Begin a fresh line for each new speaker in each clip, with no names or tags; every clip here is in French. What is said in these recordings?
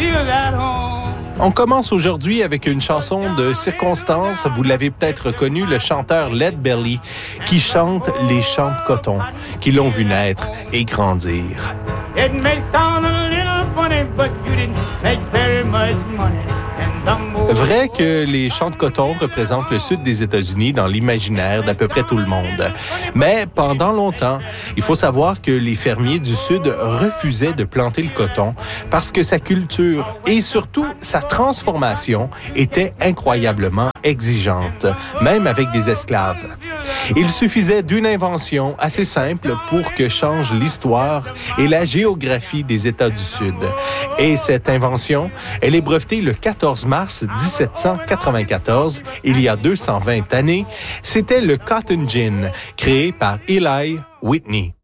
feels at home.
On commence aujourd'hui avec une chanson de circonstance. Vous l'avez peut-être reconnu, le chanteur Lead Belly, qui chante les chants de coton, qui l'ont vu naître et grandir.
It may sound a little funny, but you didn't make very much money.
Vrai que les champs de coton représentent le sud des États-Unis dans l'imaginaire d'à peu près tout le monde. Mais pendant longtemps, il faut savoir que les fermiers du sud refusaient de planter le coton parce que sa culture et surtout sa transformation étaient incroyablement exigeantes, même avec des esclaves. Il suffisait d'une invention assez simple pour que change l'histoire et la géographie des États du Sud. Et cette invention, elle est brevetée le 14 mars 1794, il y a 220 années. C'était le Cotton Gin, créé par Eli Whitney.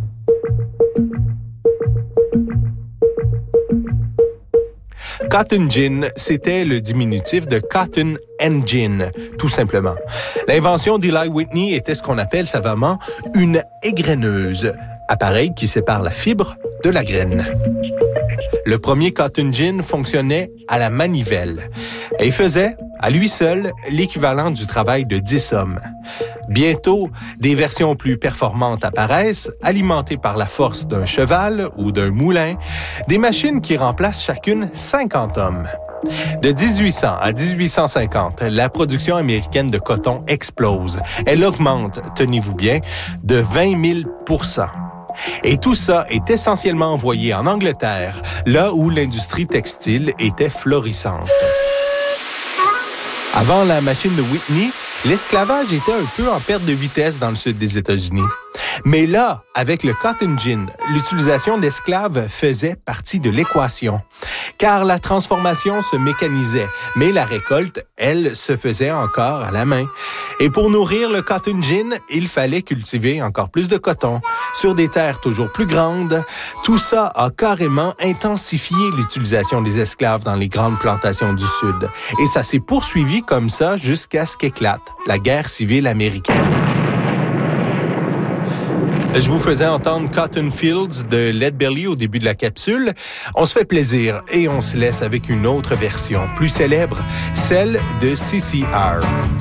Cotton Gin, c'était le diminutif de Cotton and Gin, tout simplement. L'invention d'Eli Whitney était ce qu'on appelle savamment une égreneuse, appareil qui sépare la fibre de la graine. Le premier Cotton Gin fonctionnait à la manivelle et faisait, à lui seul, l'équivalent du travail de 10 hommes. Bientôt, des versions plus performantes apparaissent, alimentées par la force d'un cheval ou d'un moulin, des machines qui remplacent chacune 50 hommes. De 1800 à 1850, la production américaine de coton explose. Elle augmente, tenez-vous bien, de 20 000%. Et tout ça est essentiellement envoyé en Angleterre, là où l'industrie textile était florissante. Avant la machine de Whitney, l'esclavage était un peu en perte de vitesse dans le sud des États-Unis. Mais là, avec le Cotton Gin, l'utilisation d'esclaves faisait partie de l'équation. Car la transformation se mécanisait, mais la récolte, elle, se faisait encore à la main. Et pour nourrir le Cotton Gin, il fallait cultiver encore plus de coton sur des terres toujours plus grandes. Tout ça a carrément intensifié l'utilisation des esclaves dans les grandes plantations du Sud. Et ça s'est poursuivi comme ça jusqu'à ce qu'éclate la guerre civile américaine. Je vous faisais entendre Cotton Fields de Lead Belly au début de la capsule. On se fait plaisir et on se laisse avec une autre version, plus célèbre, celle de CCR.